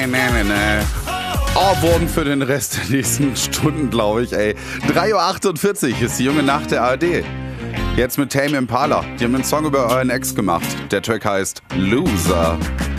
Ohrwurm für den Rest der nächsten Stunden, glaube ich, ey. 3:48 Uhr ist die junge Nacht der ARD. Jetzt mit Tame Impala. Die haben einen Song über euren Ex gemacht. Der Track heißt Loser.